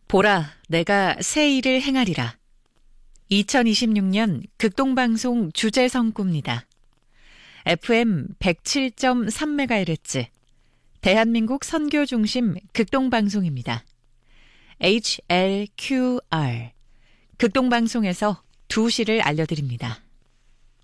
보라, 내가 새 일을 행하리라. 2026년 극동방송 주제성구입니다. FM 107.3MHz 대한민국 선교중심 극동방송입니다. HLQR 극동방송에서 2시를 알려드립니다.